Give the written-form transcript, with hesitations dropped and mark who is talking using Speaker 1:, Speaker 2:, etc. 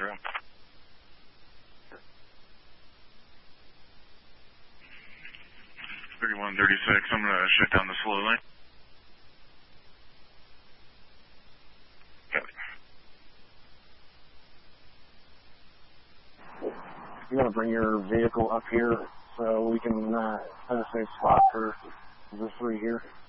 Speaker 1: room.
Speaker 2: 3136, I'm going to shut down the slow lane.
Speaker 1: Copy.
Speaker 3: You want to bring your vehicle up here so we can set a safe spot for the 3 here?